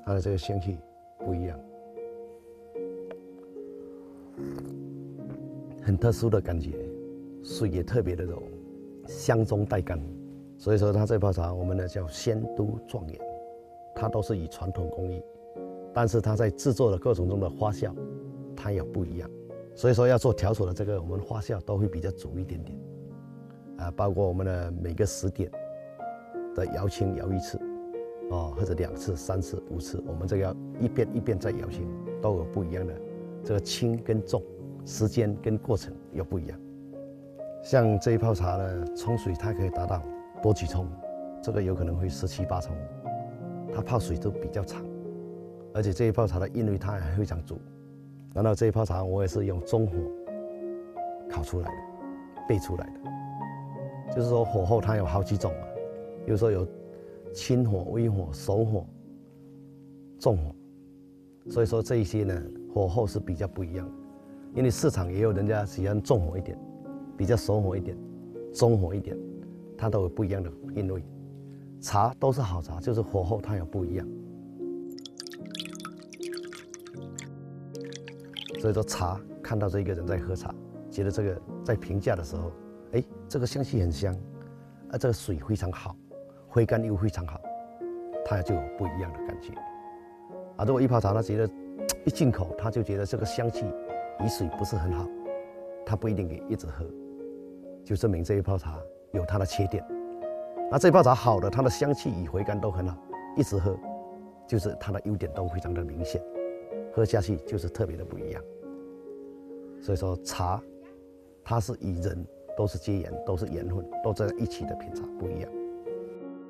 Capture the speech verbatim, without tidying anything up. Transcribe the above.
它的这个香气不一样，很特殊的感觉，水也特别的柔，香中带甘，所以说它这泡茶我们呢叫仙都状元，它都是以传统工艺，但是它在制作的过程中的发酵，它有不一样，所以说要做调酒的这个我们发酵都会比较足一点点，啊，包括我们的每个时点的摇青摇一次。哦，或者两次、三次、五次，我们这个要一遍一遍再摇青，都有不一样的这个轻跟重，时间跟过程有不一样。像这一泡茶呢，冲水它可以达到多几冲，这个有可能会十七八冲，它泡水都比较长，而且这一泡茶的韵味它还非常足。然后这一泡茶我也是用中火烤出来的，焙出来的，就是说火候它有好几种嘛，比如说有轻火、微火、熟火、重火，所以说这一些呢，火候是比较不一样的。因为市场也有人家喜欢重火一点，比较熟火一点，中火一点，它都有不一样的韵味。茶都是好茶，就是火候它有不一样。所以说茶看到这一个人在喝茶，觉得这个在评价的时候，哎，这个香气很香，啊，这个水非常好。回甘又非常好，它就有不一样的感觉。啊，如果一泡茶，他觉得一进口他就觉得这个香气与水不是很好，他不一定可以一直喝，就证明这一泡茶有它的缺点。那这一泡茶好的，它的香气与回甘都很好，一直喝，就是它的优点都非常的明显，喝下去就是特别的不一样。所以说茶，它是与人都是结缘，都是缘分，都在一起的品茶不一样。